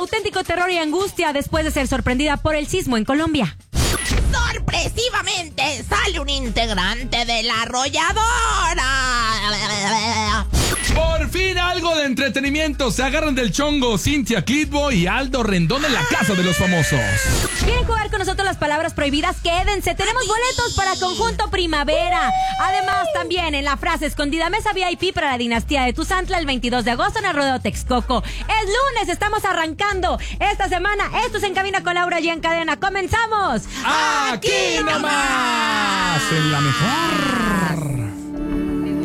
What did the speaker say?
auténtico terror y angustia después de ser sorprendida por el sismo en Colombia. Sorpresivamente sale un integrante de la arrolladora. Por fin algo de entretenimiento. Se agarran del chongo Cintia Kidbo y Aldo Rendón en la casa de los famosos. ¿Quieren jugar con nosotros las palabras prohibidas? Quédense, tenemos boletos para Conjunto Primavera. Además, también en la frase escondida, mesa VIP para la dinastía de Tuzantla el 22 de agosto en el Rodeo Texcoco. Es lunes, estamos arrancando esta semana. Esto es En Cabina con Laura y En Cadena. ¡Comenzamos! ¡Aquí nomás! En la mejor.